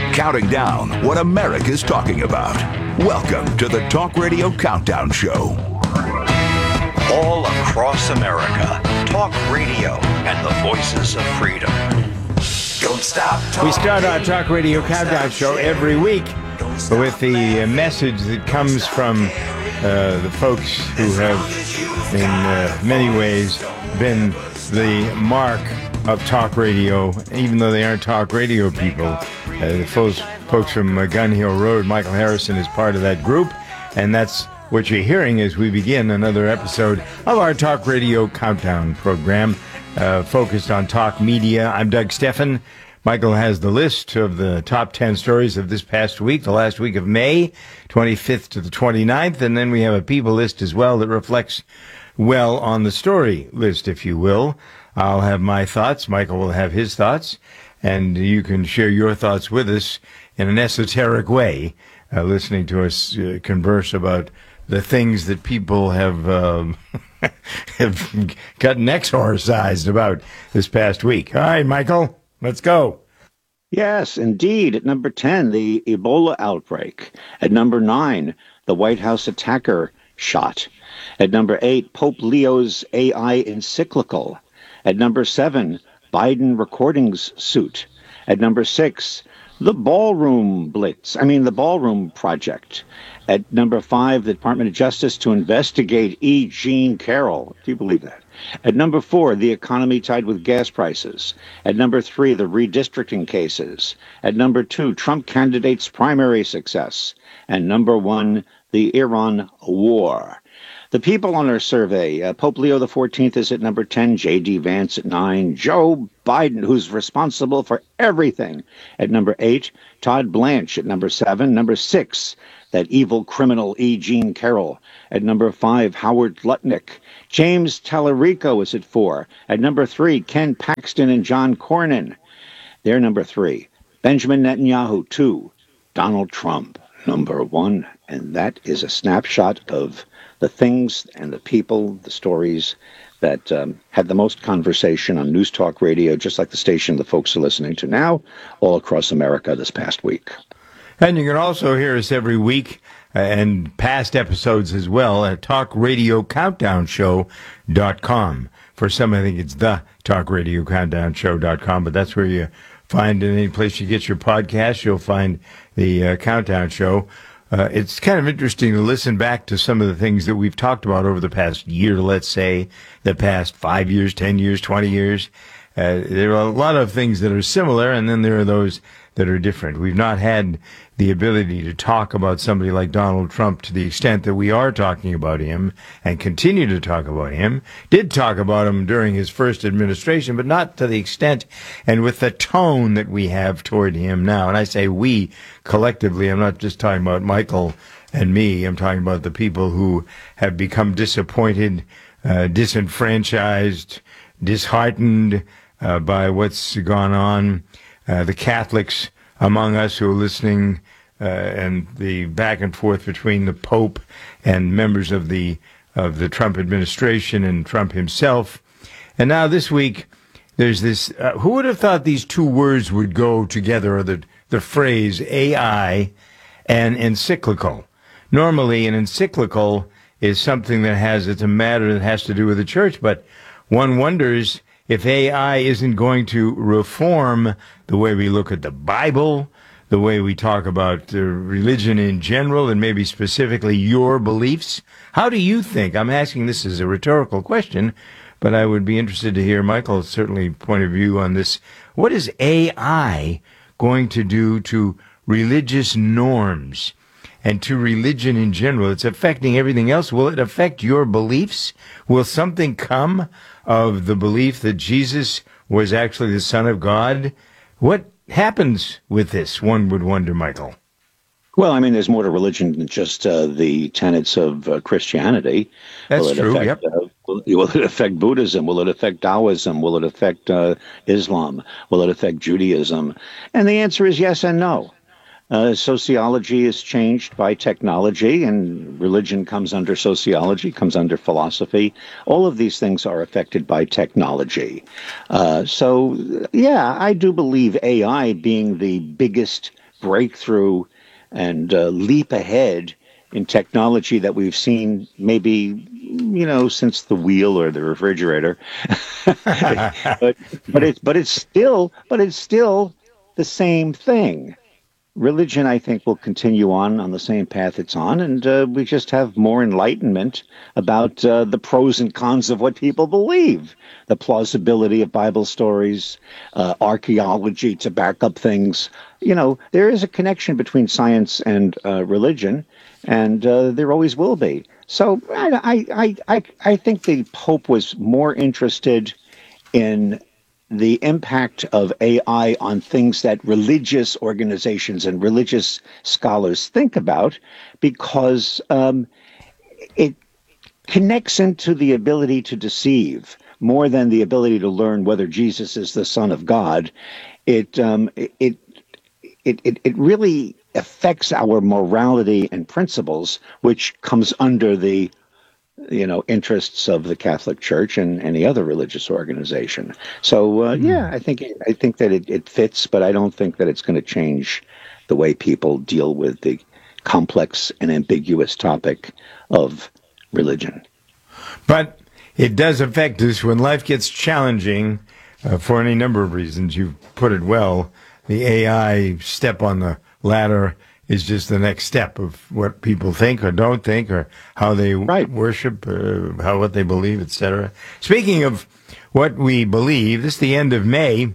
counting down what America's talking about. Welcome to the Talk Radio Countdown Show. All across America, Talk Radio and the voices of freedom. Don't stop talking. We start our Talk Radio Countdown Show every week with the message that comes from the folks who have, in many ways, been the mark of talk radio, even though they aren't talk radio people. The folks from Gun Hill Road, Michael Harrison is part of that group, and that's what you're hearing as we begin another episode of our Talk Radio Countdown program, focused on talk media. I'm Doug Steffen. Michael has the list of the top 10 stories of this past week, the last week of May, 25th to the 29th, and then we have a people list as well that reflects well on the story list, if you will. I'll have my thoughts, Michael will have his thoughts, and you can share your thoughts with us in an esoteric way, listening to us converse about the things that people have gotten exorcised about this past week. All right, Michael, let's go. Yes, indeed. At number 10, the Ebola outbreak. At number 9, the White House attacker shot. At number 8, Pope Leo's AI encyclical. At number 7, Biden recordings suit. At number 6, the Ballroom Project. At number 5, the Department of Justice to investigate E. Jean Carroll. Do you believe that? At number 4, the economy tied with gas prices. At number 3, the redistricting cases. At number 2, Trump candidate's primary success. And number 1, the Iran war. The people on our survey, Pope Leo XIV is at number 10, J.D. Vance at 9, Joe Biden, who's responsible for everything, at number 8, Todd Blanche at number 7, number 6, that evil criminal E. Jean Carroll, at number 5, Howard Lutnick, James Tallarico is at 4, at number 3, Ken Paxton and John Cornyn, they're number 3, Benjamin Netanyahu 2, Donald Trump number 1, and that is a snapshot of the things and the people, the stories that had the most conversation on News Talk Radio, just like the station the folks are listening to now, all across America this past week. And you can also hear us every week and past episodes as well at talkradiocountdownshow.com. For some, I think it's the talkradiocountdownshow.com, but that's where you find in any place you get your podcast, you'll find the Countdown Show. It's kind of interesting to listen back to some of the things that we've talked about over the past year, let's say, the past 5 years, 10 years, 20 years. There are a lot of things that are similar, and then there are those that are different. We've not had the ability to talk about somebody like Donald Trump to the extent that we are talking about him and continue to talk about him. Did talk about him during his first administration, but not to the extent and with the tone that we have toward him now. And I say we collectively, I'm not just talking about Michael and me. I'm talking about the people who have become disappointed, disenfranchised, disheartened by what's gone on. The Catholics among us who are listening, and the back and forth between the Pope and members of the Trump administration and Trump himself. And now this week, there's this, who would have thought these two words would go together, or the phrase AI and encyclical? Normally, an encyclical is something it's a matter that has to do with the church, but one wonders if AI isn't going to reform the way we look at the Bible, the way we talk about religion in general, and maybe specifically your beliefs. How do you think? I'm asking this as a rhetorical question, but I would be interested to hear Michael's certainly point of view on this. What is AI going to do to religious norms and to religion in general? It's affecting everything else. Will it affect your beliefs? Will something come of the belief that Jesus was actually the Son of God? What happens with this, one would wonder, Michael? Well, I mean, there's more to religion than just the tenets of Christianity. That's true, yep. Will it affect Buddhism? Will it affect Taoism? Will it affect Islam? Will it affect Judaism? And the answer is yes and no. Sociology is changed by technology, and religion comes under sociology, comes under philosophy. All of these things are affected by technology. So, yeah, I do believe AI being the biggest breakthrough and leap ahead in technology that we've seen maybe, since the wheel or the refrigerator. but it's still the same thing. Religion, I think, will continue on the same path it's on, and we just have more enlightenment about the pros and cons of what people believe, the plausibility of Bible stories, archaeology to back up things. There is a connection between science and religion, and there always will be. So I think the Pope was more interested in the impact of AI on things that religious organizations and religious scholars think about, because it connects into the ability to deceive more than the ability to learn whether Jesus is the Son of God. It really affects our morality and principles, which comes under the interests of the Catholic Church and any other religious organization. So, I think that it fits, but I don't think that it's going to change the way people deal with the complex and ambiguous topic of religion. But it does affect us when life gets challenging for any number of reasons. You've put it well. The AI step on the ladder is just the next step of what people think or don't think, or how they worship, what they believe, etc. Speaking of what we believe, this is the end of May.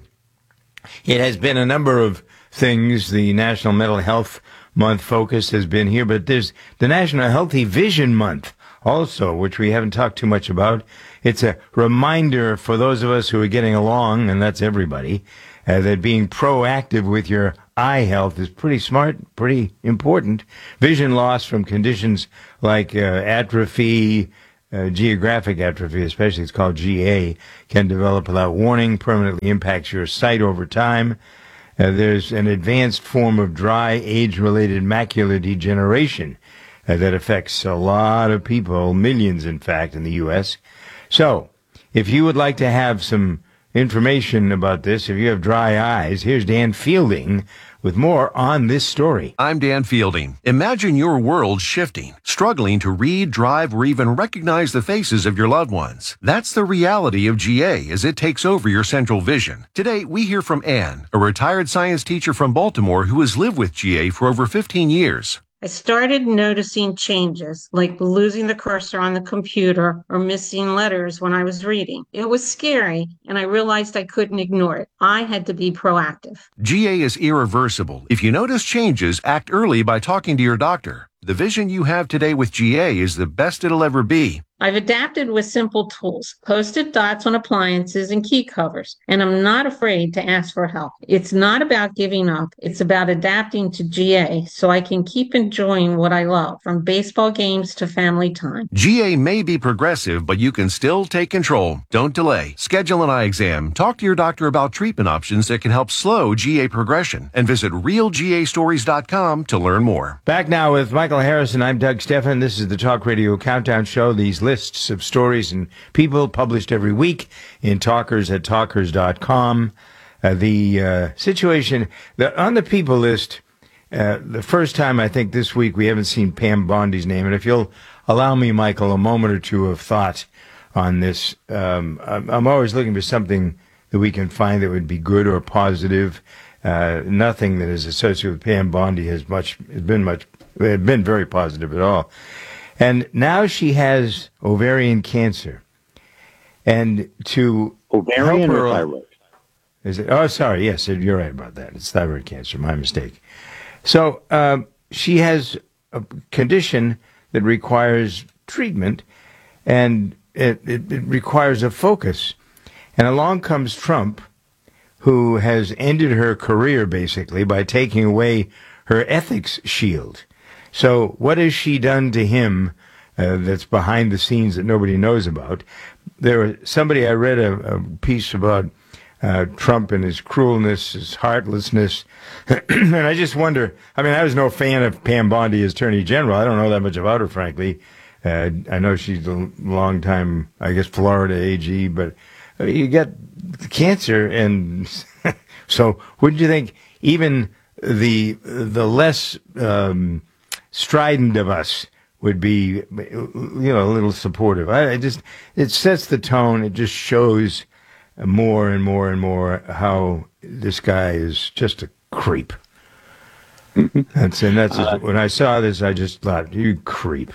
It has been a number of things. The National Mental Health Month focus has been here, but there's the National Healthy Vision Month also, which we haven't talked too much about. It's a reminder for those of us who are getting along, and that's everybody, that being proactive with your eye health is pretty smart, pretty important. Vision loss from conditions like atrophy, geographic atrophy especially, it's called GA, can develop without warning, permanently impacts your sight over time. There's an advanced form of dry, age-related macular degeneration that affects a lot of people, millions in fact, in the U.S. So, if you would like to have some information about this, if you have dry eyes, here's Dan Fielding with more on this story. I'm Dan Fielding. Imagine your world shifting, struggling to read, drive, or even recognize the faces of your loved ones. That's the reality of GA as it takes over your central vision. Today, we hear from Anne, a retired science teacher from Baltimore who has lived with GA for over 15 years. I started noticing changes, like losing the cursor on the computer or missing letters when I was reading. It was scary, and I realized I couldn't ignore it. I had to be proactive. GA is irreversible. If you notice changes, act early by talking to your doctor. The vision you have today with GA is the best it'll ever be. I've adapted with simple tools, Post-it dots on appliances and key covers, and I'm not afraid to ask for help. It's not about giving up. It's about adapting to GA so I can keep enjoying what I love, from baseball games to family time. GA may be progressive, but you can still take control. Don't delay. Schedule an eye exam. Talk to your doctor about treatment options that can help slow GA progression. And visit realgastories.com to learn more. Back now with Michael Harrison. I'm Doug Stephan. This is the Talk Radio Countdown Show. These lists of stories and people published every week in Talkers at talkers.com. The situation on the people list, the first time I think this week we haven't seen Pam Bondi's name. And if you'll allow me, Michael, a moment or two of thought on this. I'm always looking for something that we can find that would be good or positive. Nothing that is associated with Pam Bondi has been very positive at all. And now she has ovarian cancer. And to ovarian help her, or thyroid? Is it? Oh, sorry. Yes, you're right about that. It's thyroid cancer. My mistake. So she has a condition that requires treatment, and it requires a focus. And along comes Trump, who has ended her career, basically, by taking away her ethics shield. So what has she done to him that's behind the scenes that nobody knows about? I read a piece about Trump and his cruelness, his heartlessness, and I just wonder, I was no fan of Pam Bondi as Attorney General. I don't know that much about her, frankly. I know she's a long time, I guess, Florida AG, but you get cancer, and so wouldn't you think even the less strident of us would be, a little supportive. It sets the tone. It just shows more and more and more how this guy is just a creep. Mm-hmm. When I saw this, I just thought, you creep.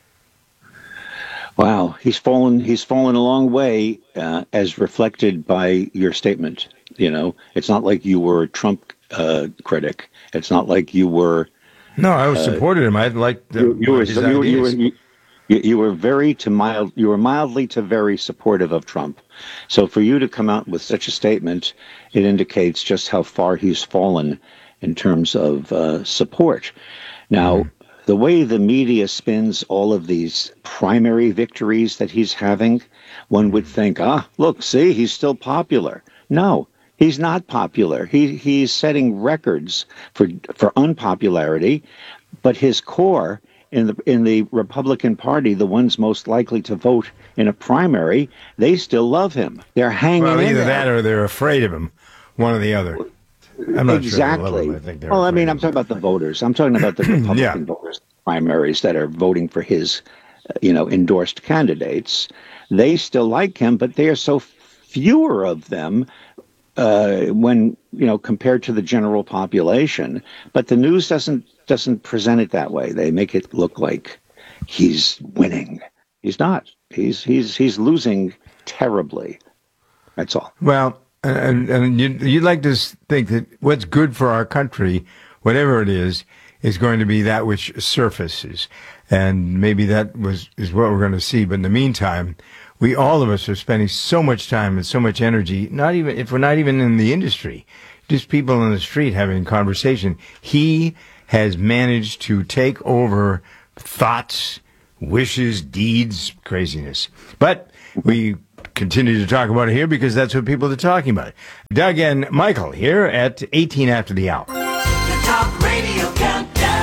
Wow, he's fallen a long way, as reflected by your statement. It's not like you were a Trump critic. It's not like you were. No, I was supported him. I liked his ideas. You were mildly to very supportive of Trump. So for you to come out with such a statement, it indicates just how far he's fallen in terms of support. Now, the way the media spins all of these primary victories that he's having, one would think, look, see, he's still popular. No, he's not popular. He's setting records for unpopularity, but his core in the Republican Party, the ones most likely to vote in a primary, they still love him. They're hanging in there. Either that or they're afraid of him, one or the other. I'm not exactly. Sure they love him. I think Well, I mean, I'm talking about the voters. I'm talking about the Republican voters, primaries that are voting for his, endorsed candidates. They still like him, but they are so fewer of them when compared to the general population. But the news doesn't present it that way. They make it look like he's winning. He's not. He's losing terribly. That's all. Well, and you'd like to think that what's good for our country, whatever it is going to be that which surfaces. And maybe that is what we're going to see. But in the meantime, all of us are spending so much time and so much energy, if we're not even in the industry, just people on the street having conversation. He has managed to take over thoughts, wishes, deeds, craziness. But we continue to talk about it here because that's what people are talking about. Doug and Michael here at 18 after the hour. The Talk Radio Countdown.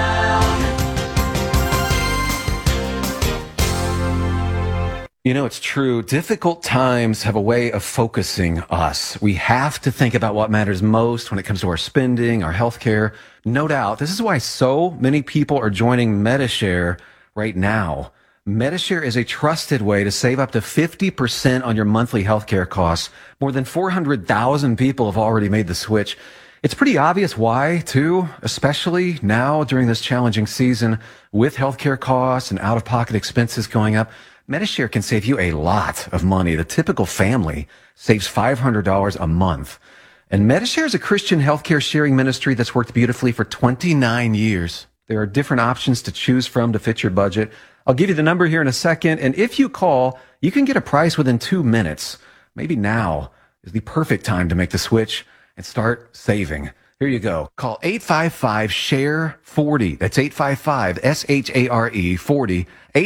It's true. Difficult times have a way of focusing us. We have to think about what matters most when it comes to our spending, our health care. No doubt. This is why so many people are joining Medi-Share right now. Medi-Share is a trusted way to save up to 50% on your monthly healthcare costs. More than 400,000 people have already made the switch. It's pretty obvious why, too, especially now during this challenging season with healthcare costs and out-of-pocket expenses going up. Medi-Share can save you a lot of money. The typical family saves $500 a month. And Medi-Share is a Christian healthcare sharing ministry that's worked beautifully for 29 years. There are different options to choose from to fit your budget. I'll give you the number here in a second, and if you call, you can get a price within 2 minutes. Maybe now is the perfect time to make the switch and start saving. Here you go. Call 855-SHARE-40. That's 855-SHARE 40.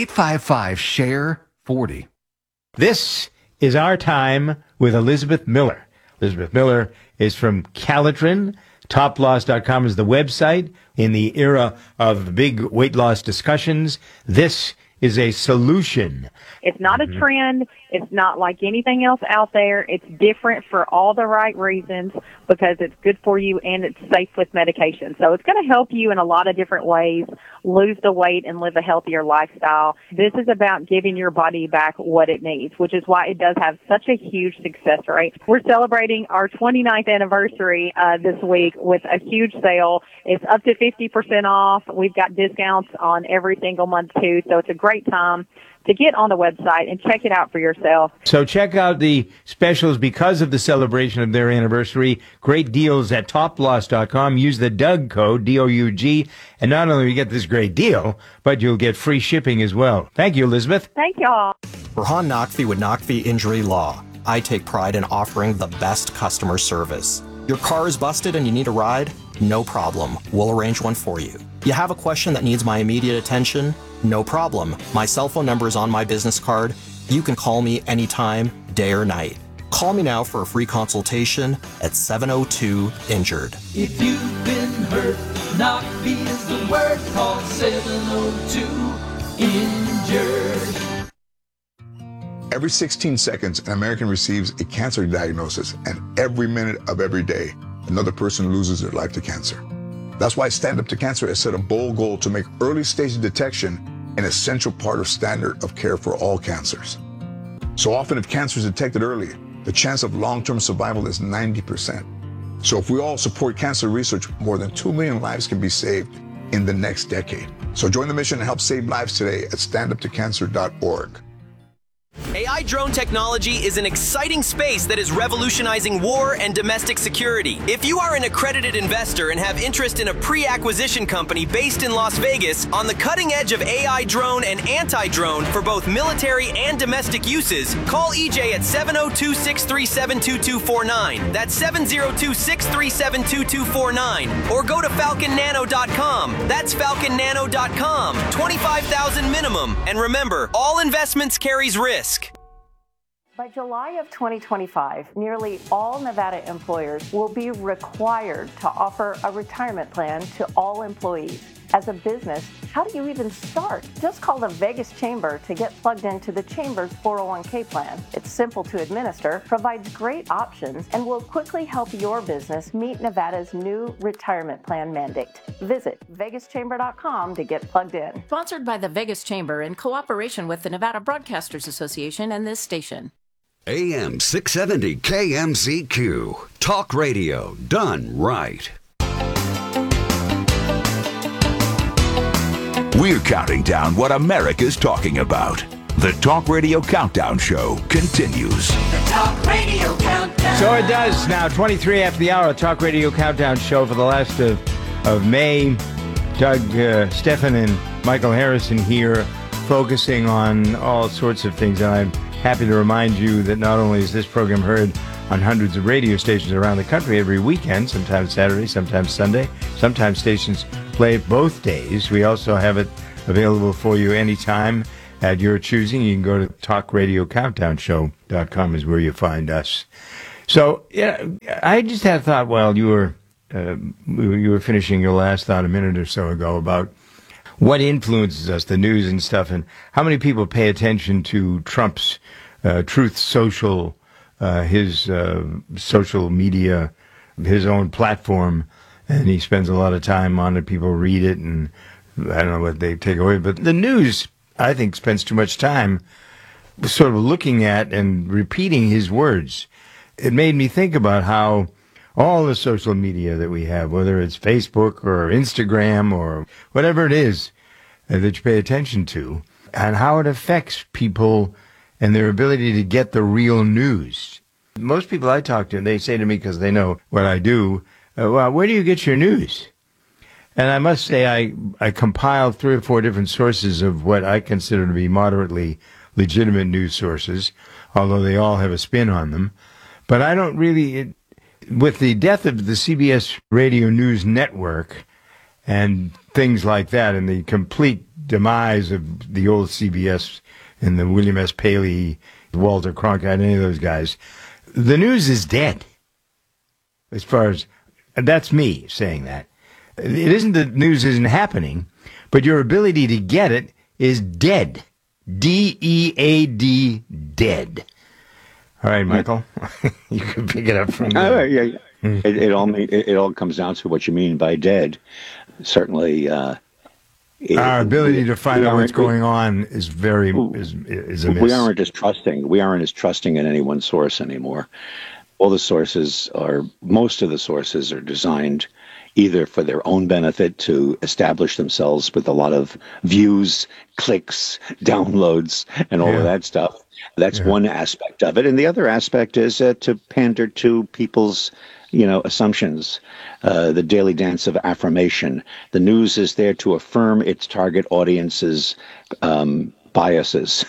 855-SHARE-40. This is Our Time with Elizabeth Miller. Elizabeth Miller is from Calitrin. TopLoss.com is the website. In the era of the big weight loss discussions, this is a solution. It's not a trend. It's not like anything else out there. It's different for all the right reasons because it's good for you and it's safe with medication. So it's going to help you in a lot of different ways lose the weight and live a healthier lifestyle. This is about giving your body back what it needs, which is why it does have such a huge success rate. We're celebrating our 29th anniversary this week with a huge sale. It's up to 50% off. We've got discounts on every single month too, so it's a great time to get on the website and check it out for yourself. So check out the specials because of the celebration of their anniversary. Great deals at toploss.com. Use the Doug code, D-O-U-G, and not only will you get this great deal, but you'll get free shipping as well. Thank you, Elizabeth. Thank y'all. Burhan Naqvi with Naqvi Injury Law. I take pride in offering the best customer service. Your car is busted and you need a ride? No problem. We'll arrange one for you. You have a question that needs my immediate attention? No problem. My cell phone number is on my business card. You can call me anytime, day or night. Call me now for a free consultation at 702-INJURED. If you've been hurt, Naqvi is the word. Call 702-INJURED. Every 16 seconds, an American receives a cancer diagnosis, and every minute of every day, another person loses their life to cancer. That's why Stand Up to Cancer has set a bold goal to make early stage detection an essential part of standard of care for all cancers. So often if cancer is detected early, the chance of long-term survival is 90%. So if we all support cancer research, more than 2 million lives can be saved in the next decade. So join the mission and help save lives today at standuptocancer.org. AI drone technology is an exciting space that is revolutionizing war and domestic security. If you are an accredited investor and have interest in a pre-acquisition company based in Las Vegas on the cutting edge of AI drone and anti-drone for both military and domestic uses, call EJ at 702-637-2249. That's 702-637-2249. Or go to falconnano.com. That's falconnano.com. $25,000 minimum. And remember, all investments carries risk. By July of 2025, nearly all Nevada employers will be required to offer a retirement plan to all employees. As a business, how do you even start? Just call the Vegas Chamber to get plugged into the Chamber's 401k plan. It's simple to administer, provides great options, and will quickly help your business meet Nevada's new retirement plan mandate. Visit vegaschamber.com to get plugged in. Sponsored by the Vegas Chamber in cooperation with the Nevada Broadcasters Association and this station. AM 670 KMZQ. Talk radio done right. We're counting down what America's talking about. The Talk Radio Countdown Show continues. The Talk Radio Countdown. So it does now, 23 after the hour, Talk Radio Countdown Show for the last of May. Doug Stephan and Michael Harrison here, focusing on all sorts of things. And I'm happy to remind you that not only is this program heard on hundreds of radio stations around the country every weekend, sometimes Saturday, sometimes Sunday, sometimes stations play it both days. We also have it available for you anytime at your choosing. You can go to talkradiocountdownshow.com is where you find us. So yeah, I just had thought while you were finishing your last thought a minute or so ago about what influences us, the news and stuff, and how many people pay attention to Trump's Truth Social, his social media, his own platform, and he spends a lot of time on it. People read it, and I don't know what they take away. But the news, I think, spends too much time sort of looking at and repeating his words. It made me think about how all the social media that we have, whether it's Facebook or Instagram or whatever it is that you pay attention to, and how it affects people and their ability to get the real news. Most people I talk to, they say to me, because they know what I do, well, where do you get your news? And I must say I compiled 3 or 4 different sources of what I consider to be moderately legitimate news sources, although they all have a spin on them. But I don't really... With the death of the CBS Radio News Network and things like that, and the complete demise of the old CBS and the William S. Paley, Walter Cronkite, any of those guys, the news is dead. As far as... That's me saying that. It isn't that news isn't happening, but your ability to get it is dead. D-E-A-D, dead. All right, Michael, you can pick it up from there. Yeah. It all comes down to what you mean by dead. Certainly, our ability to find out what's going on is very is a miss. We aren't as trusting. We aren't as trusting in any one source anymore. All the sources most of the sources are designed either for their own benefit to establish themselves with a lot of views, clicks, downloads, and all of that stuff. That's one aspect of it. And the other aspect is to pander to people's, assumptions, the daily dance of affirmation. The news is there to affirm its target audience's biases.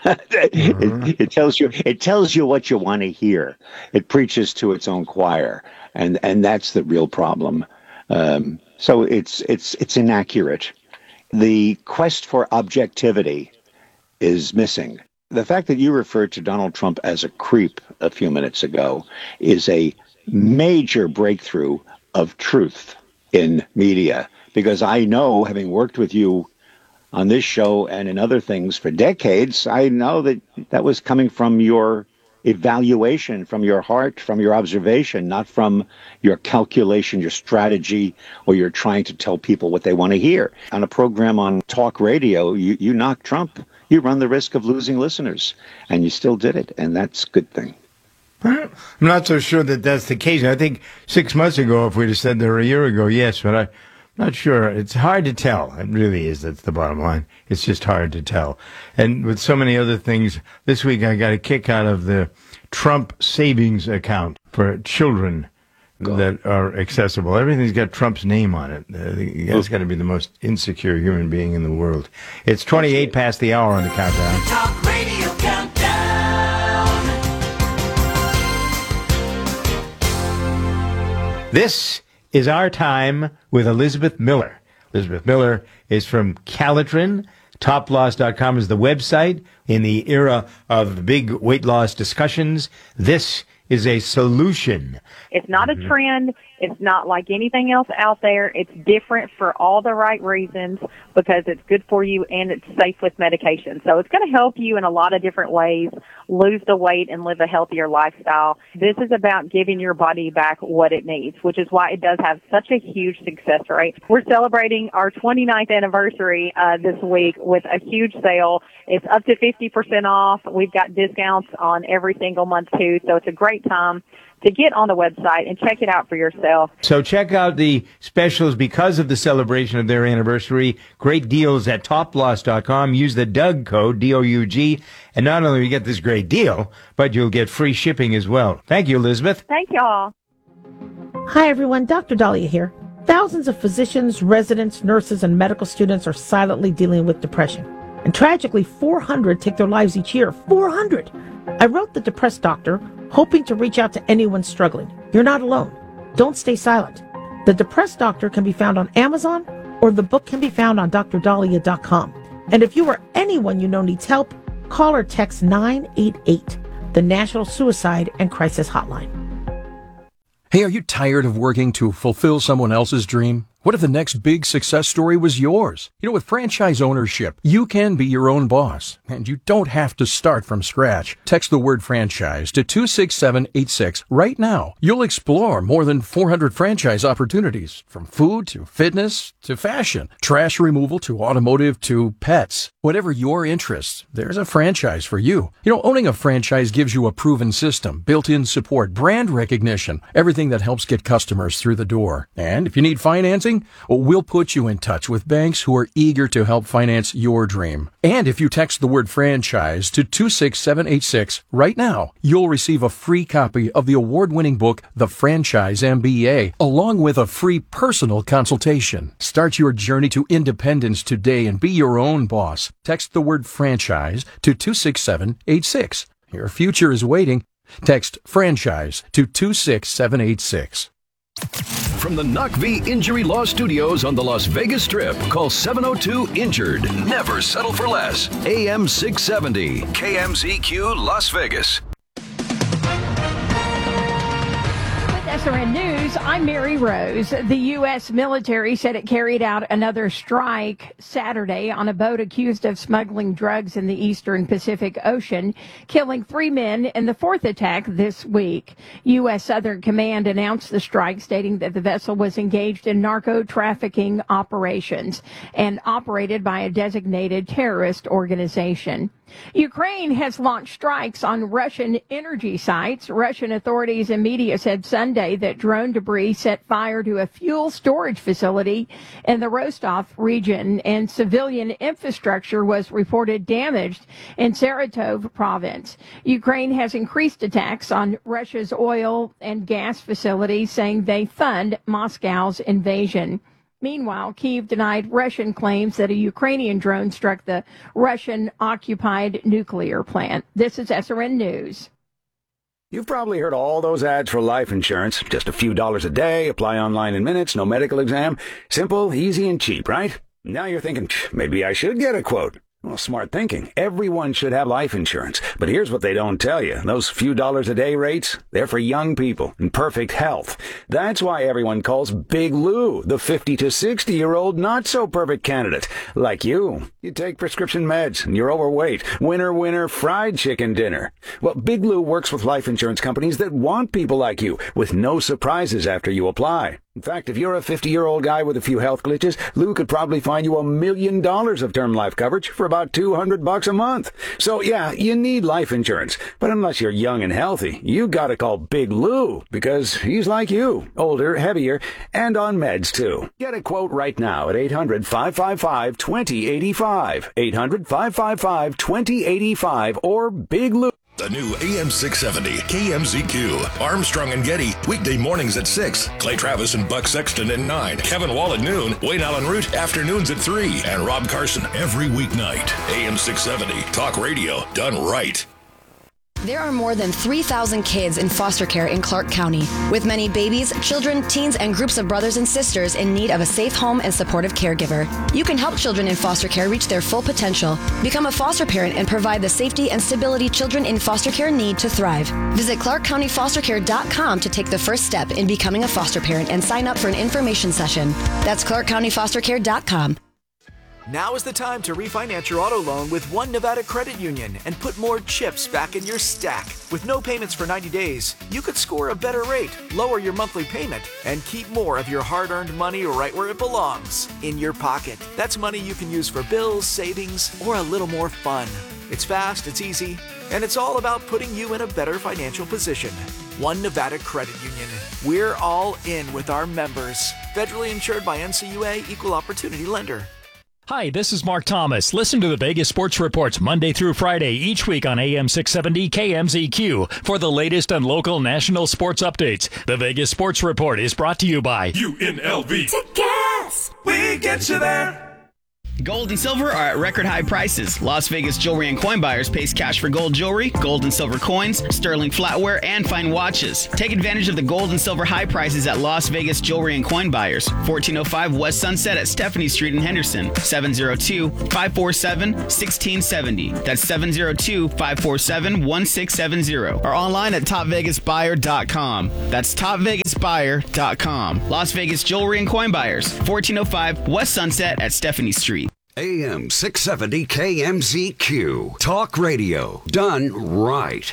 It tells you what you want to hear. It preaches to its own choir. And that's the real problem. So it's inaccurate. The quest for objectivity is missing. The fact that you referred to Donald Trump as a creep a few minutes ago is a major breakthrough of truth in media, because I know, having worked with you on this show and in other things for decades, I know that was coming from your evaluation from your heart, from your observation, not from your calculation, your strategy, or you're trying to tell people what they want to hear. On a program on talk radio, you knock Trump, you run the risk of losing listeners, and you still did it, and that's a good thing. I'm not so sure that that's the case. I think 6 months ago, if we'd have said that, or a year ago, yes, but I'm not sure. It's hard to tell. It really is. That's the bottom line. It's just hard to tell. And with so many other things, this week I got a kick out of the Trump savings account for children that are accessible. Everything's got Trump's name on it. The guy's got to be the most insecure human being in the world. It's 28 past the hour on the countdown. Talk Radio Countdown. This is Our Time with Elizabeth Miller. Elizabeth Miller is from Calitrin. TopLoss.com is the website. In the era of big weight loss discussions, this is a solution. It's not a trend. It's not like anything else out there. It's different for all the right reasons because it's good for you and it's safe with medication. So it's going to help you in a lot of different ways lose the weight and live a healthier lifestyle. This is about giving your body back what it needs, which is why it does have such a huge success rate. We're celebrating our 29th anniversary this week with a huge sale. It's up to 50% off. We've got discounts on every single month too, so it's a great time to get on the website and check it out for yourself. So check out the specials because of the celebration of their anniversary. Great deals at toploss.com. Use the Doug code, D-O-U-G, and not only will you get this great deal, but you'll get free shipping as well. Thank you, Elizabeth. Thank y'all. Hi, everyone. Dr. Dahlia here. Thousands of physicians, residents, nurses, and medical students are silently dealing with depression. And tragically, 400 take their lives each year. 400! I wrote The Depressed Doctor, hoping to reach out to anyone struggling. You're not alone. Don't stay silent. The Depressed Doctor can be found on Amazon, or the book can be found on drdahlia.com. And if you or anyone you know needs help, call or text 988, the National Suicide and Crisis Hotline. Hey, are you tired of working to fulfill someone else's dream? What if the next big success story was yours? You know, with franchise ownership, you can be your own boss, and you don't have to start from scratch. Text the word franchise to 26786 right now. You'll explore more than 400 franchise opportunities, from food to fitness to fashion, trash removal to automotive to pets. Whatever your interests, there's a franchise for you. You know, owning a franchise gives you a proven system, built-in support, brand recognition, everything that helps get customers through the door. And if you need financing, we'll put you in touch with banks who are eager to help finance your dream. And if you text the word franchise to 26786 right now, you'll receive a free copy of the award-winning book, The Franchise MBA, along with a free personal consultation. Start your journey to independence today and be your own boss. Text the word franchise to 26786. Your future is waiting. Text franchise to 26786. From the NACV Injury Law Studios on the Las Vegas Strip, call 702-INJURED. Never settle for less. AM 670, KMZQ Las Vegas. SRN News, I'm Mary Rose. The U.S. military said it carried out another strike Saturday on a boat accused of smuggling drugs in the eastern Pacific Ocean, killing 3 men in the fourth attack this week. U.S. Southern Command announced the strike, stating that the vessel was engaged in narco-trafficking operations and operated by a designated terrorist organization. Ukraine has launched strikes on Russian energy sites. Russian authorities and media said Sunday that drone debris set fire to a fuel storage facility in the Rostov region, and civilian infrastructure was reported damaged in Saratov province. Ukraine has increased attacks on Russia's oil and gas facilities, saying they fund Moscow's invasion. Meanwhile, Kyiv denied Russian claims that a Ukrainian drone struck the Russian-occupied nuclear plant. This is SRN News. You've probably heard all those ads for life insurance. Just a few dollars a day, apply online in minutes, no medical exam. Simple, easy, and cheap, right? Now you're thinking, maybe I should get a quote. Well, smart thinking. Everyone should have life insurance. But here's what they don't tell you. Those few dollars a day rates, they're for young people in perfect health. That's why everyone calls Big Lou the 50 to 60-year-old not-so-perfect candidate. Like you. You take prescription meds and you're overweight. Winner, fried chicken dinner. Well, Big Lou works with life insurance companies that want people like you with no surprises after you apply. In fact, if you're a 50-year-old guy with a few health glitches, Lou could probably find you $1 million of term life coverage for about $200 a month. So yeah, you need life insurance. But unless you're young and healthy, you gotta call Big Lou, because he's like you, older, heavier, and on meds too. Get a quote right now at 800-555-2085. 800-555-2085 or Big Lou. The new AM 670 KMZQ. Armstrong and Getty, weekday mornings at 6. Clay Travis and Buck Sexton at 9. Kevin Wall at noon. Wayne Allen Root, afternoons at 3. And Rob Carson every weeknight. AM 670, talk radio done right. There are more than 3,000 kids in foster care in Clark County, with many babies, children, teens, and groups of brothers and sisters in need of a safe home and supportive caregiver. You can help children in foster care reach their full potential. Become a foster parent and provide the safety and stability children in foster care need to thrive. Visit ClarkCountyFosterCare.com to take the first step in becoming a foster parent and sign up for an information session. That's ClarkCountyFosterCare.com. Now is the time to refinance your auto loan with One Nevada Credit Union and put more chips back in your stack. With no payments for 90 days, you could score a better rate, lower your monthly payment, and keep more of your hard-earned money right where it belongs, in your pocket. That's money you can use for bills, savings, or a little more fun. It's fast, it's easy, and it's all about putting you in a better financial position. One Nevada Credit Union. We're all in with our members. Federally insured by NCUA, Equal Opportunity Lender. Hi, this is Mark Thomas. Listen to the Vegas Sports Reports Monday through Friday each week on AM 670 KMZQ for the latest on local national sports updates. The Vegas Sports Report is brought to you by UNLV. To gas, we get you there. Gold and silver are at record high prices. Las Vegas Jewelry and Coin Buyers pays cash for gold jewelry, gold and silver coins, sterling flatware, and fine watches. Take advantage of the gold and silver high prices at Las Vegas Jewelry and Coin Buyers, 1405 West Sunset at Stephanie Street in Henderson, 702-547-1670. That's 702-547-1670. Or online at topvegasbuyer.com. That's topvegasbuyer.com. Las Vegas Jewelry and Coin Buyers, 1405 West Sunset at Stephanie Street. AM 670 KMZQ. Talk radio done right.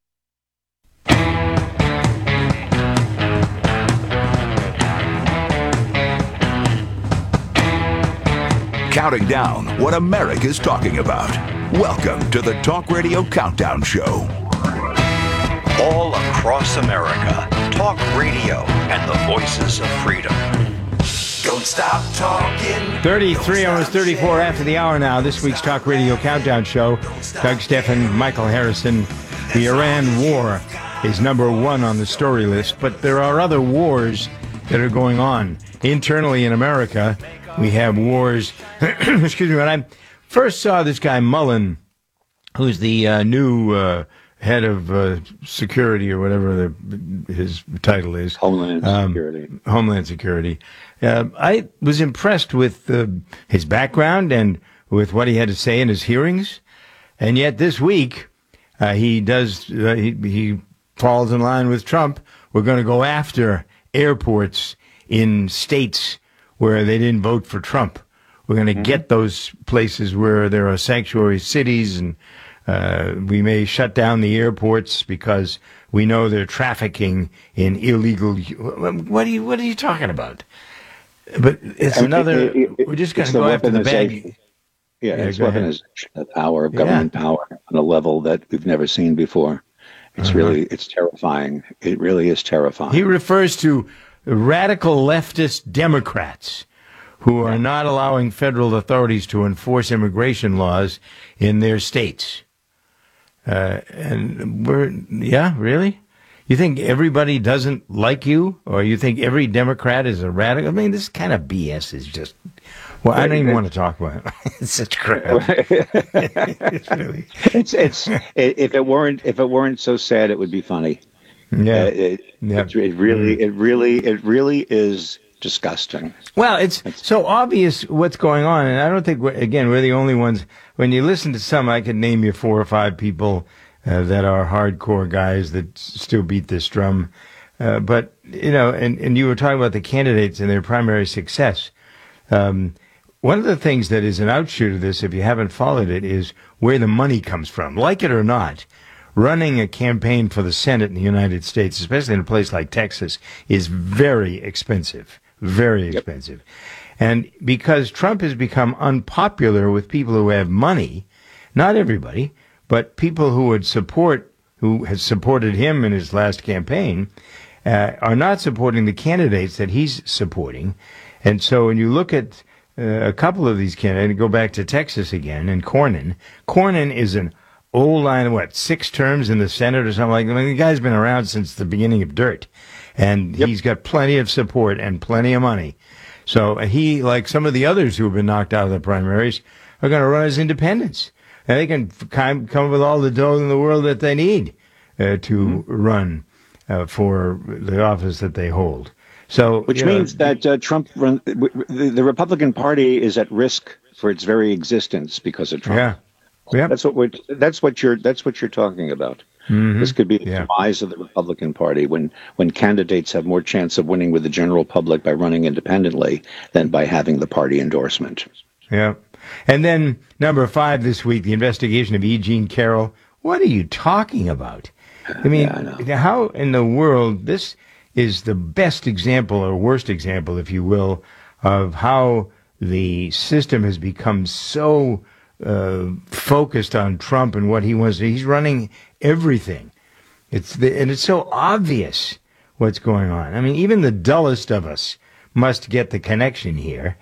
Counting down what America's talking about. Welcome to the Talk Radio Countdown Show. All across America, talk radio and the voices of freedom. Don't stop talking. 33, almost 34 after the hour now. This week's Talk Radio Countdown Show. Doug Steffen, Michael Harrison. The Iran war is number one on the story list, but there are other wars that are going on. Internally in America, we have wars. Excuse me, when I first saw this guy Mullen, who's the new head of security or whatever his title is. Homeland Security. Homeland Security. I was impressed with his background and with what he had to say in his hearings. And yet this week, he falls in line with Trump. We're going to go after airports in states where they didn't vote for Trump. We're going to get those places where there are sanctuary cities, and we may shut down the airports because we know they're trafficking in illegal. What are you talking about? But it's another. We're just going to go after the bad. It's weaponization power of government power on a level that we've never seen before. It's really, it's terrifying. It really is terrifying. He refers to radical leftist Democrats who are not allowing federal authorities to enforce immigration laws in their states. And really? You think everybody doesn't like you? Or you think every Democrat is a radical? I mean, this kind of BS is just, well, I don't even want to talk about it. It's such crap. It's really, if it weren't so sad, it would be funny. Yeah. It really is disgusting. Well, it's so obvious what's going on, and I don't think, we're the only ones. When you listen to some, I could name you 4 or 5 people that are hardcore guys that still beat this drum. But, and you were talking about the candidates and their primary success. One of the things that is an outshoot of this, if you haven't followed it, is where the money comes from. Like it or not, running a campaign for the Senate in the United States, especially in a place like Texas, is very expensive. Very expensive. And because Trump has become unpopular with people who have money, not everybody, but people who has supported him in his last campaign, are not supporting the candidates that he's supporting. And so when you look at a couple of these candidates, and go back to Texas again, and Cornyn is an old line, 6 terms in the Senate or something like that. I mean, the guy's been around since the beginning of dirt. And he's got plenty of support and plenty of money. So he, like some of the others who have been knocked out of the primaries, are going to run as independents. And they can come up with all the dough in the world that they need to run for the office that they hold. So, which means that the Republican Party is at risk for its very existence because of Trump. Yeah. That's what you're talking about. Mm-hmm. This could be the demise of the Republican Party when candidates have more chance of winning with the general public by running independently than by having the party endorsement. Yeah. And then number 5 this week, the investigation of E. Jean Carroll. What are you talking about? I mean, how in the world, this is the best example or worst example, if you will, of how the system has become so focused on Trump and what he wants. He's running everything. And it's so obvious what's going on. I mean, even the dullest of us must get the connection here.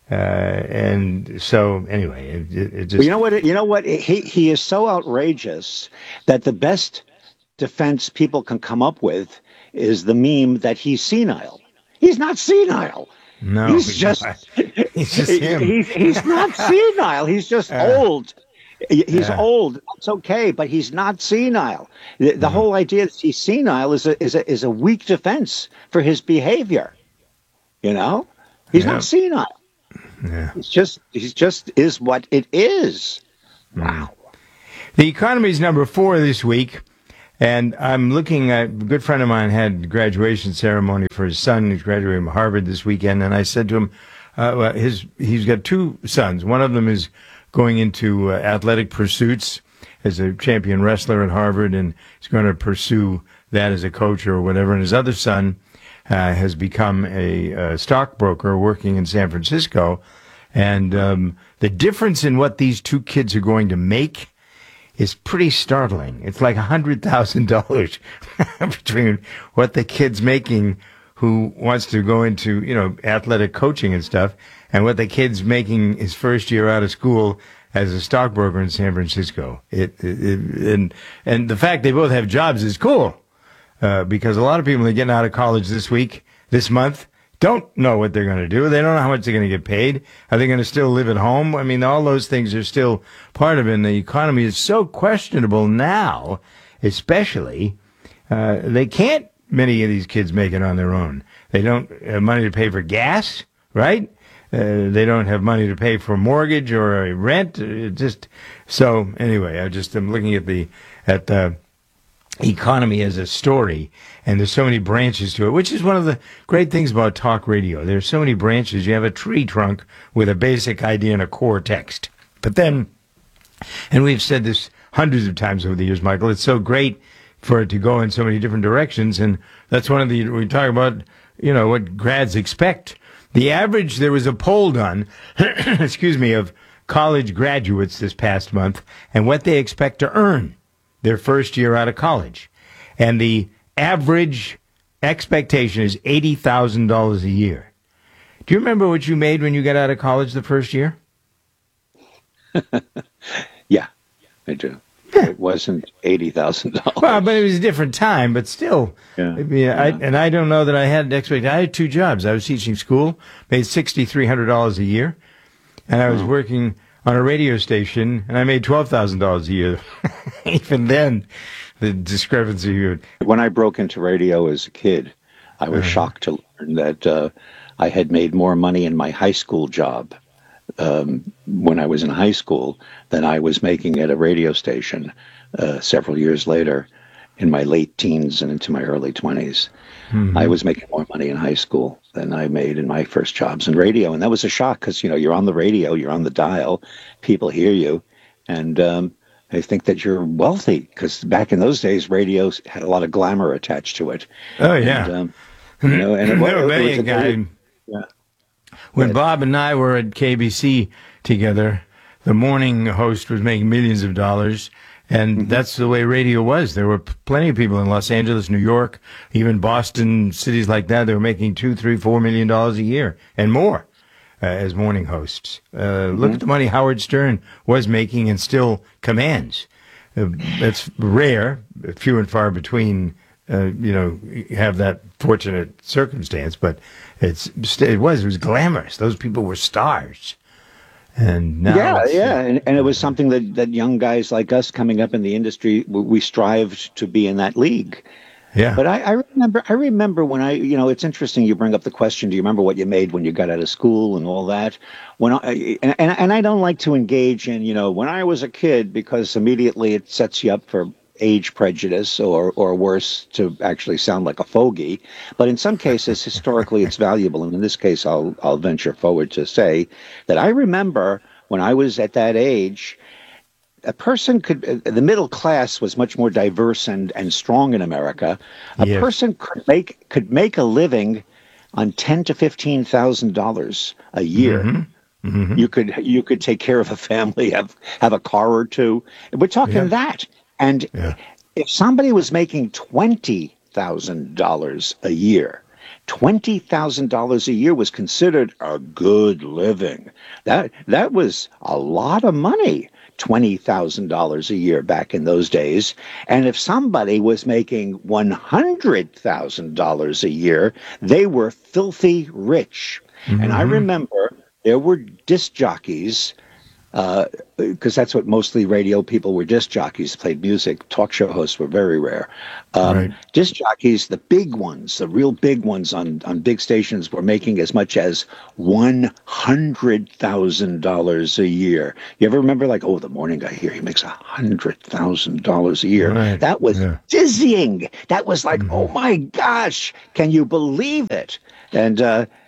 And so, anyway, it just... Well, you know what? He is so outrageous that the best defense people can come up with is the meme that he's senile. He's not senile. No, he's just him. He's not senile. He's just old. He's old. It's okay, but he's not senile. The whole idea that he's senile is a weak defense for his behavior. He's not senile. Yeah. He's just is what it is. Wow. The economy's number 4 this week. And I'm looking at, a good friend of mine had a graduation ceremony for his son. He's graduating from Harvard this weekend. And I said to him, he's got 2 sons. One of them is going into athletic pursuits as a champion wrestler at Harvard, and he's going to pursue that as a coach or whatever. And his other son has become a stockbroker working in San Francisco. And the difference in what these 2 kids are going to make is pretty startling. It's like $100,000 between what the kid's making who wants to go into, athletic coaching and stuff, and what the kid's making his first year out of school as a stockbroker in San Francisco. And the fact they both have jobs is cool, because a lot of people that are getting out of college this month, don't know what they're going to do. They don't know how much they're going to get paid. Are they going to still live at home? I mean, all those things are still part of it. And the economy is so questionable now, especially. They can't, many of these kids, make it on their own. They don't have money to pay for gas, right? They don't have money to pay for mortgage or a rent. So anyway, I'm looking at the economy as a story, and there's so many branches to it, which is one of the great things about talk radio. There's so many branches. You have a tree trunk with a basic idea and a core text. But then, and we've said this hundreds of times over the years, Michael, it's so great for it to go in so many different directions, and that's one of we talk about, what grads expect. The average, there was a poll done, of college graduates this past month, and what they expect to earn their first year out of college. And the average expectation is $80,000 a year. Do you remember what you made when you got out of college the first year? Yeah, I do. Yeah. It wasn't $80,000. Well, but it was a different time, but still. Yeah. I don't know that I had expectations. I had 2 jobs. I was teaching school, made $6,300 a year, and I was working on a radio station, and I made $12,000 a year. Even then, the discrepancy. When I broke into radio as a kid, I was shocked to learn that I had made more money in my high school job when I was in high school than I was making at a radio station several years later in my late teens and into my early 20s. Mm-hmm. I was making more money in high school than I made in my first jobs in radio. And that was a shock because, you're on the radio, you're on the dial, people hear you, and they think that you're wealthy because back in those days, radio had a lot of glamour attached to it. Oh, yeah. And, and when Bob and I were at KBC together, the morning host was making millions of dollars, and that's the way radio was. There were plenty of people in Los Angeles, New York, even Boston, cities like that. They were making $2, $3, $4 million a year and more as morning hosts. Look at the money Howard Stern was making and still commands. It's rare, few and far between. Have that fortunate circumstance, but it was glamorous. Those people were stars. And now and it was something that young guys like us coming up in the industry, we strived to be in that league. Yeah. But I remember when it's interesting you bring up the question, do you remember what you made when you got out of school and all that? And I don't like to engage in, when I was a kid, because immediately it sets you up for age prejudice or worse, to actually sound like a fogey. But in some cases, historically, it's valuable. And in this case, I'll venture forward to say that I remember when I was at that age, a person the middle class was much more diverse and strong in America. A person could make a living on $10,000 to $15,000 a year. Mm-hmm. Mm-hmm. You could take care of a family, have a car or two. We're talking that. And if somebody was making $20,000 a year, $20,000 a year was considered a good living. That was a lot of money, $20,000 a year back in those days. And if somebody was making $100,000 a year, they were filthy rich. Mm-hmm. And I remember there were disc jockeys, because that's what mostly radio people were. Disc jockeys played music. Talk show hosts were very rare. Disc jockeys, the big ones, the real big ones on big stations, were making as much as $100,000 a year. You ever remember, the morning guy here, he makes $100,000 a year. Right. That was dizzying. That was like, oh my gosh, can you believe it? And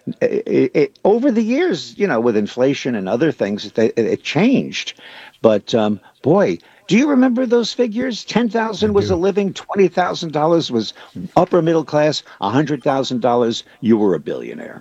over the years, with inflation and other things, it changed. But boy, do you remember those figures? $10,000 was a living, $20,000 was upper middle class, $100,000 you were a billionaire.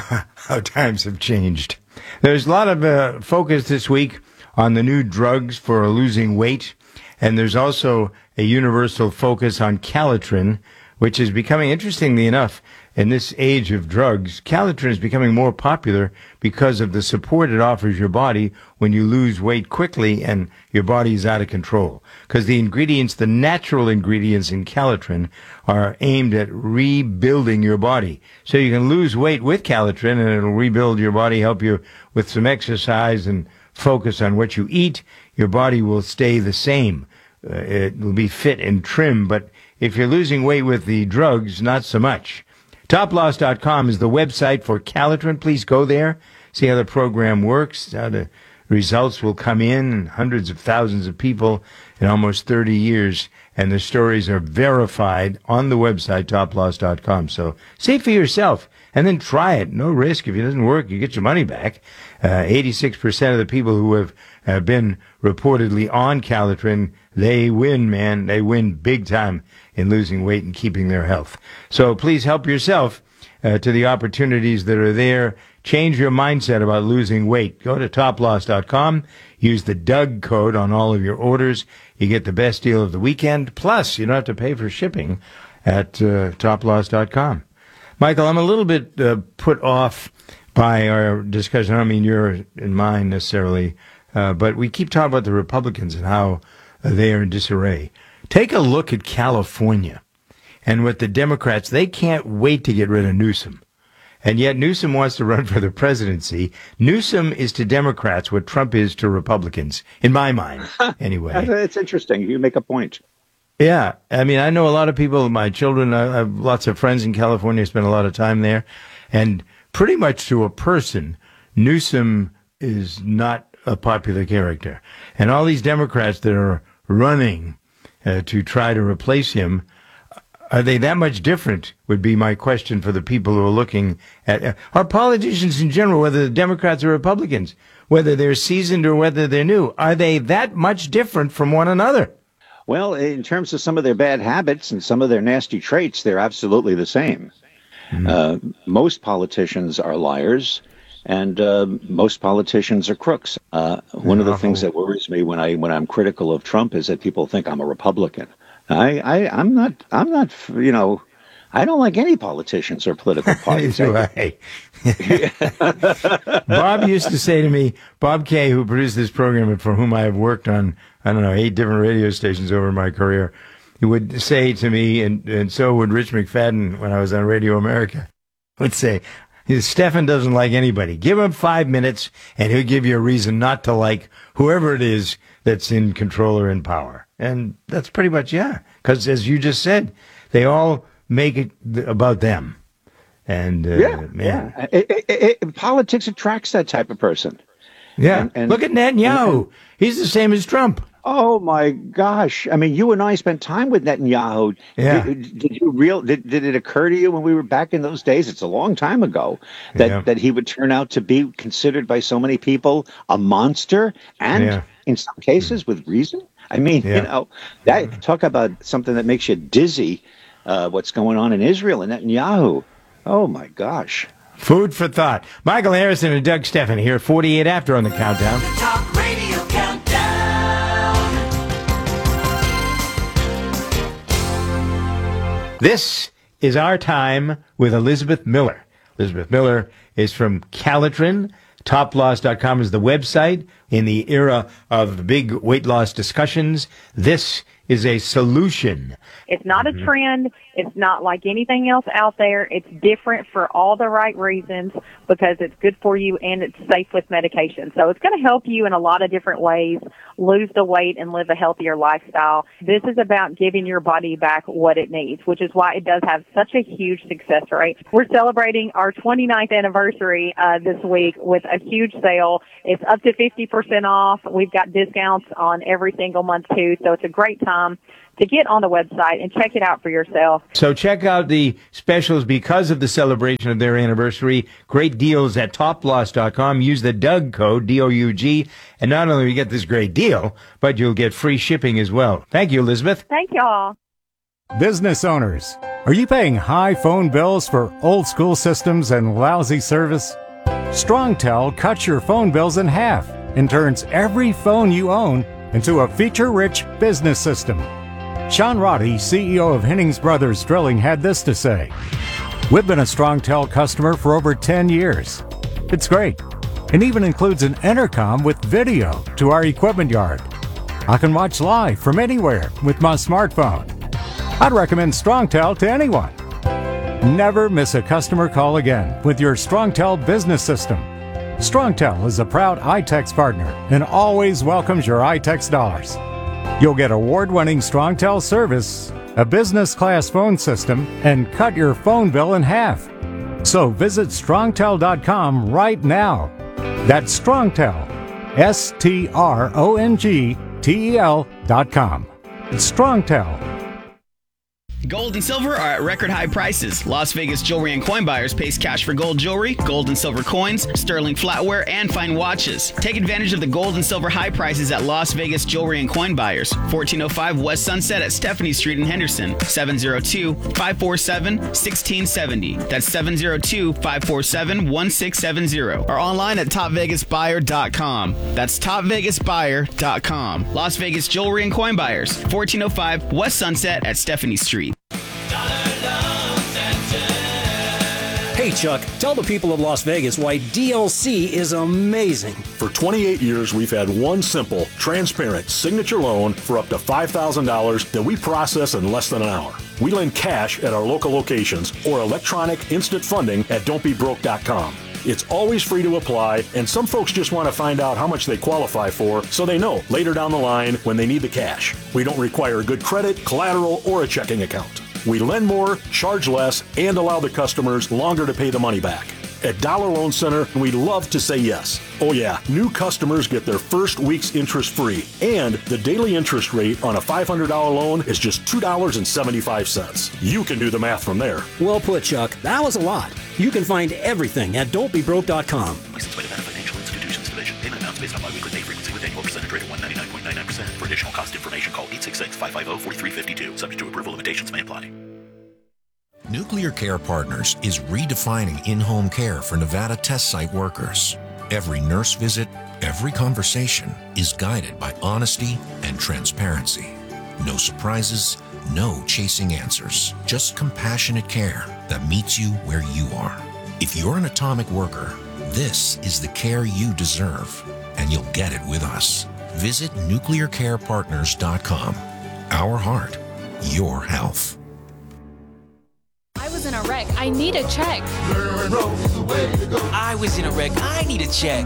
How times have changed. There's a lot of focus this week on the new drugs for losing weight, and there's also a universal focus on Calitrin, which is becoming, interestingly enough, in this age of drugs, Calitrin is becoming more popular because of the support it offers your body when you lose weight quickly and your body is out of control. Because the natural ingredients in Calitrin are aimed at rebuilding your body. So you can lose weight with Calitrin and it'll rebuild your body, help you with some exercise and focus on what you eat. Your body will stay the same. It will be fit and trim, but if you're losing weight with the drugs, not so much. TopLoss.com is the website for Calitrin. Please go there, see how the program works, how the results will come in, hundreds of thousands of people in almost 30 years, and the stories are verified on the website, TopLoss.com. So see for yourself, and then try it. No risk. If it doesn't work, you get your money back. 86% of the people who have been reportedly on Calitrin, they win, man. They win big time in losing weight and keeping their health. So please help yourself to the opportunities that are there. Change your mindset about losing weight. Go to toploss.com. Use the Doug code on all of your orders. You get the best deal of the weekend. Plus, you don't have to pay for shipping at toploss.com. Michael, I'm a little bit put off by our discussion. I don't mean you're in mine necessarily, but we keep talking about the Republicans and how they are in disarray. Take a look at California and with the Democrats. They can't wait to get rid of Newsom. And yet Newsom wants to run for the presidency. Newsom is to Democrats what Trump is to Republicans, in my mind, anyway. It's interesting. You make a point. Yeah. I mean, I know a lot of people, my children, I have lots of friends in California, spend a lot of time there. And pretty much to a person, Newsom is not a popular character. And all these Democrats that are running to try to replace him, are they that much different, would be my question for the people who are looking at our politicians in general, whether the Democrats or Republicans, whether they're seasoned or whether they're new. Are they that much different from one another? Well, in terms of some of their bad habits and some of their nasty traits, they're absolutely the same. Most politicians are liars, and most politicians are crooks. One of the things that worries me when I'm critical of Trump is that people think I'm a Republican. I'm not. You know, I don't like any politicians or political parties. Right. Bob used to say to me, Bob Kay, who produced this program and for whom I have worked on, 8 different radio stations over my career, he would say to me, and so would Rich McFadden when I was on Radio America, would say, Stephan doesn't like anybody. Give him 5 minutes and he'll give you a reason not to like whoever it is that's in control or in power. And that's pretty much, because as you just said, they all make it about them. And politics attracts that type of person. Yeah. And look at Netanyahu. He's the same as Trump. Oh my gosh! I mean, you and I spent time with Netanyahu. Yeah. Did it occur to you when we were back in those days? It's a long time ago that he would turn out to be considered by so many people a monster, and in some cases with reason. I mean, that talk about something that makes you dizzy. What's going on in Israel and Netanyahu? Oh my gosh! Food for thought. Michael Harrison and Doug Stephan here, 48 after on the countdown. Talk Radio Countdown. This is Our Time with Elizabeth Miller. Elizabeth Miller is from Calitrin. TopLoss.com is the website. In the era of big weight loss discussions, this is a solution. It's not a trend. It's not like anything else out there. It's different for all the right reasons because it's good for you and it's safe with medication. So it's going to help you in a lot of different ways lose the weight and live a healthier lifestyle. This is about giving your body back what it needs, which is why it does have such a huge success rate. We're celebrating our 29th anniversary this week with a huge sale. It's up to 50% off. We've got discounts on every single month too, so it's a great time to get on the website and check it out for yourself. So check out the specials because of the celebration of their anniversary. Great deals at toploss.com. Use the Doug code, D-O-U-G, and not only will you get this great deal, but you'll get free shipping as well. Thank you, Elizabeth. Thank y'all. Business owners, are you paying high phone bills for old school systems and lousy service? StrongTel cuts your phone bills in half and turns every phone you own into a feature-rich business system. Sean Roddy, CEO of Hennings Brothers Drilling, had this to say. We've been a StrongTel customer for over 10 years. It's great. It even includes an intercom with video to our equipment yard. I can watch live from anywhere with my smartphone. I'd recommend StrongTel to anyone. Never miss a customer call again with your StrongTel business system. StrongTel is a proud iTex partner and always welcomes your iTex dollars. You'll get award-winning StrongTel service, a business-class phone system, and cut your phone bill in half. So visit StrongTel.com right now. That's StrongTel, StrongTel.com. It's StrongTel. Gold and silver are at record high prices. Las Vegas Jewelry and Coin Buyers pays cash for gold jewelry, gold and silver coins, sterling flatware, and fine watches. Take advantage of the gold and silver high prices at Las Vegas Jewelry and Coin Buyers, 1405 West Sunset at Stephanie Street in Henderson, 702-547-1670. That's 702-547-1670. Or online at topvegasbuyer.com. That's topvegasbuyer.com. Las Vegas Jewelry and Coin Buyers, 1405 West Sunset at Stephanie Street. Hey, Chuck, tell the people of Las Vegas why DLC is amazing. For 28 years, we've had one simple, transparent signature loan for up to $5,000 that we process in less than an hour. We lend cash at our local locations or electronic instant funding at don'tbebroke.com. It's always free to apply, and some folks just want to find out how much they qualify for so they know later down the line when they need the cash. We don't require good credit, collateral, or a checking account. We lend more, charge less, and allow the customers longer to pay the money back. At Dollar Loan Center, we love to say yes. Oh yeah, new customers get their first week's interest free, and the daily interest rate on a $500 loan is just $2.75. You can do the math from there. Well put, Chuck. That was a lot. You can find everything at don'tbebroke.com. Licensed by the Nevada Financial Institutions Division. Payment amounts based on biweekly pay frequency with annual percentage rate of 199.99%. For additional cost information, call 866-550-4352. Subject to approval, limitations may apply. Nuclear Care Partners is redefining in-home care for Nevada test site workers. Every nurse visit, every conversation is guided by honesty and transparency. No surprises, no chasing answers, just compassionate care that meets you where you are. If you're an atomic worker, this is the care you deserve, and you'll get it with us. Visit nuclearcarepartners.com. Our heart, your health. I was in a wreck. I need a check. I was in a wreck. I need a check.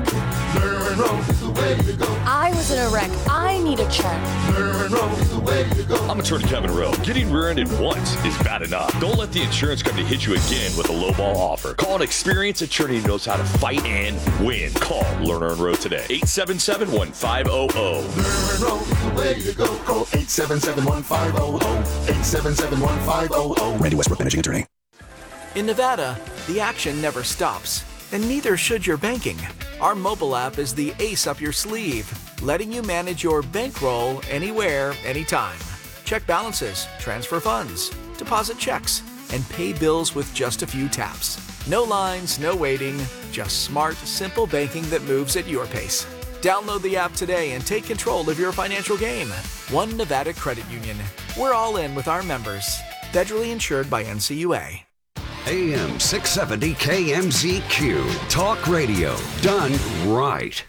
I was in a wreck. I need a check. I'm Attorney Kevin Rowe. Getting rear-ended once is bad enough. Don't let the insurance company hit you again with a lowball offer. Call an experienced attorney who knows how to fight and win. Call Lerner and Rowe today. 877-1500. Lerner is the way to go. Call 877-1500. 877-1500. Randy Westbrook, managing attorney. In Nevada, the action never stops, and neither should your banking. Our mobile app is the ace up your sleeve, letting you manage your bankroll anywhere, anytime. Check balances, transfer funds, deposit checks, and pay bills with just a few taps. No lines, no waiting, just smart, simple banking that moves at your pace. Download the app today and take control of your financial game. One Nevada Credit Union. We're all in with our members. Federally insured by NCUA. AM 670 KMZQ. Talk radio done right.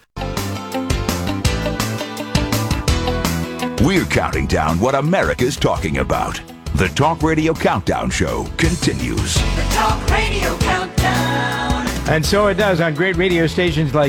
We're counting down what America's talking about. The Talk Radio Countdown Show continues. The Talk Radio Countdown. And so it does on great radio stations like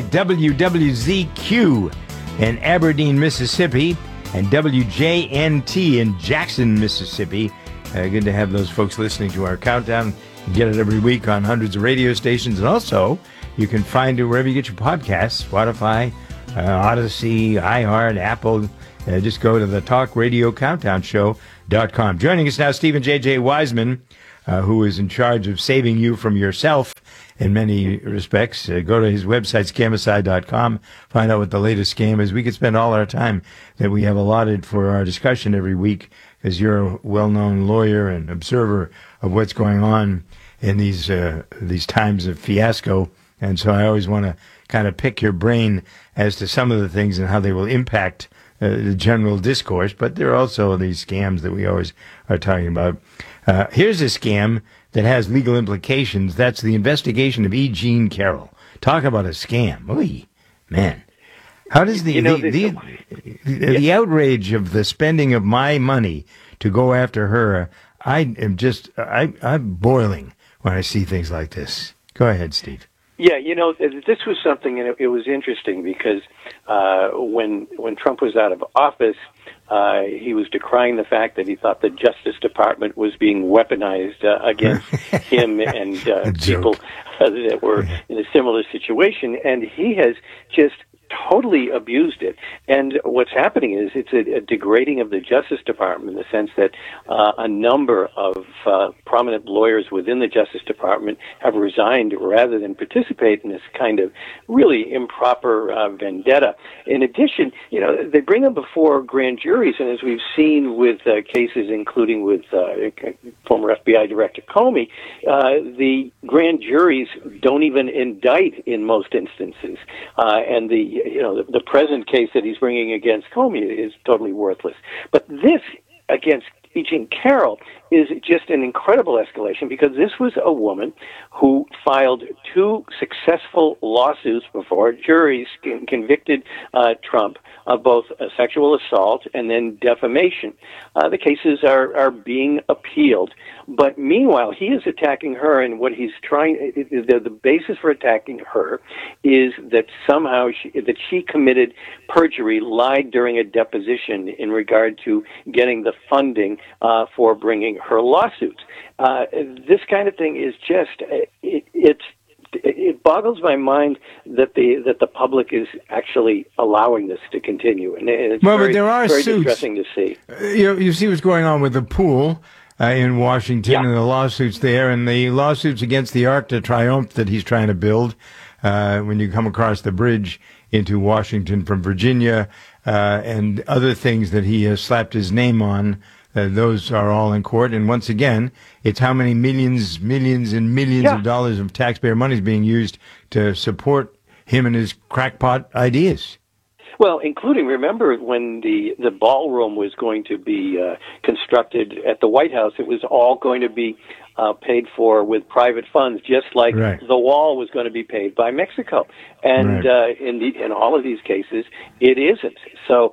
WWZQ in Aberdeen, Mississippi, and WJNT in Jackson, Mississippi. Good to have those folks listening to our countdown. You get it every week on hundreds of radio stations. And also, you can find it wherever you get your podcasts, Spotify, Odyssey, iHeart, Apple. Just go to the TalkRadioCountdownShow.com. Joining us now, Stephen J.J. Wiseman, who is in charge of saving you from yourself in many respects. Go to his website, scamicide.com. Find out what the latest scam is. We could spend all our time that we have allotted for our discussion every week, because you're a well-known lawyer and observer of what's going on in these times of fiasco. And so I always want to kind of pick your brain as to some of the things and how they will impact the general discourse. But there are also these scams that we always are talking about. Here's a scam that has legal implications. That's the investigation of E. Jean Carroll. Talk about a scam. Oy, man. How does the outrage of the spending of my money to go after her, I'm boiling when I see things like this. Go ahead, Steve. Yeah, this was something, and it was interesting because when Trump was out of office, he was decrying the fact that he thought the Justice Department was being weaponized against him and people that were in a similar situation, and he has just totally abused it. And what's happening is it's a degrading of the Justice Department in the sense that a number of prominent lawyers within the Justice Department have resigned rather than participate in this kind of really improper vendetta. In addition, they bring them before grand juries, and as we've seen with cases including with former FBI Director Comey, the grand juries don't even indict in most instances, and the present case that he's bringing against Comey is totally worthless. But this against E. Jean Carroll is just an incredible escalation, because this was a woman who filed 2 successful lawsuits before juries convicted Trump of both sexual assault and then defamation. The cases are being appealed, but meanwhile he is attacking her, and what he's trying, the basis for attacking her is that somehow she committed perjury, lied during a deposition in regard to getting the funding for bringing her lawsuits. This kind of thing is just, it's it boggles my mind that the public is actually allowing this to continue, and it's but there are very suits. distressing to see. You see what's going on with the pool in Washington and the lawsuits there, and the lawsuits against the Arc de Triomphe that he's trying to build when you come across the bridge into Washington from Virginia, and other things that he has slapped his name on. Those are all in court. And once again, it's how many millions and millions of dollars of taxpayer money is being used to support him and his crackpot ideas. Well, including, remember, when the ballroom was going to be constructed at the White House, it was all going to be paid for with private funds, just like the wall was going to be paid by Mexico. And in all of these cases, it isn't. So,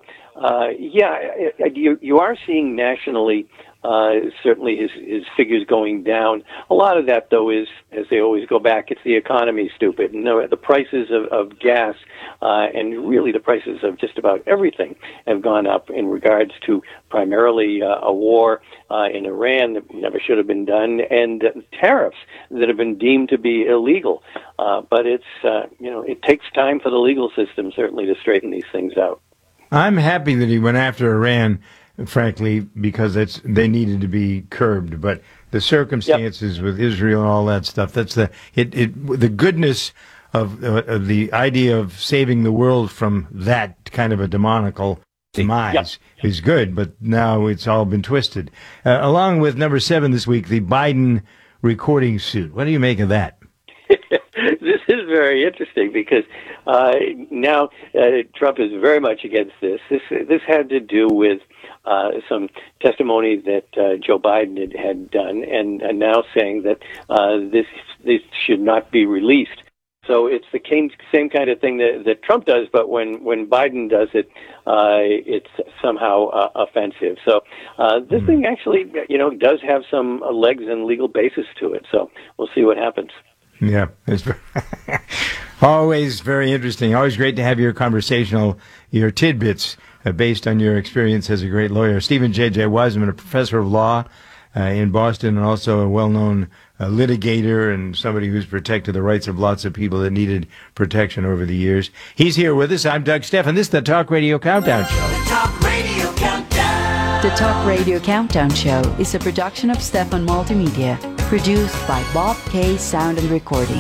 you are seeing nationally certainly his figures going down. A lot of that, though, is, as they always go back, it's the economy, stupid. And the prices of gas and really the prices of just about everything have gone up in regards to primarily a war in Iran that never should have been done, and tariffs that have been deemed to be illegal. But it's it takes time for the legal system certainly to straighten these things out. I'm happy that he went after Iran, frankly, because they needed to be curbed. But the circumstances with Israel and all that stuff, that's the goodness of the idea of saving the world from that kind of a demonical demise is good. But now it's all been twisted. Along with number 7 this week, the Biden recording suit. What do you make of that? This is very interesting because now Trump is very much against this. This had to do with some testimony that Joe Biden had done, and now saying that this should not be released. So it's the same kind of thing that Trump does, but when Biden does it, it's somehow offensive. So this thing actually, does have some legs and legal basis to it. So we'll see what happens. Yeah, it's always very interesting. Always great to have your tidbits based on your experience as a great lawyer. Stephen J.J. Wiseman, a professor of law in Boston, and also a well-known litigator and somebody who's protected the rights of lots of people that needed protection over the years. He's here with us. I'm Doug Stephan. This is the Talk Radio Countdown Show. The Talk Radio Countdown. The Talk Radio Countdown Show is a production of Stephan Multimedia, produced by Bob K. Sound and Recording.